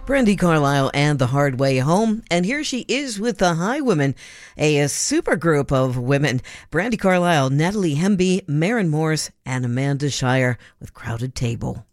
Brandi Carlile and The Hard Way Home. And here she is with the Highwomen, a super group of women. Brandi Carlile, Natalie Hemby, Maren Morse, and Amanda Shire with Crowded Table.